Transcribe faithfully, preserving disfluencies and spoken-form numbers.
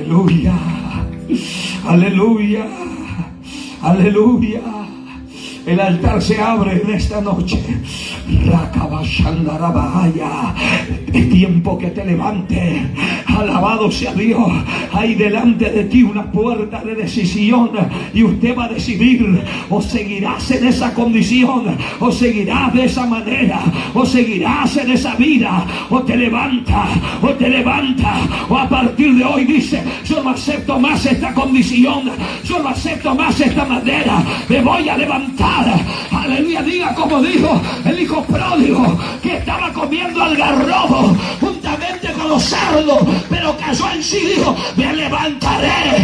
Aleluya. Aleluya. Aleluya. El altar se abre en esta noche. Es tiempo que te levantes. Alabado sea Dios. Hay delante de ti una puerta de decisión, y usted va a decidir: o seguirás en esa condición, o seguirás de esa manera, o seguirás en esa vida, o te levantas, o te levantas, o a partir de hoy dice: yo no acepto más esta condición, yo no acepto más esta manera, me voy a levantar. Aleluya. Diga como dijo el hijo pródigo, que estaba comiendo algarrobo juntamente con los cerdos, pero cayó en sí y dijo: me levantaré,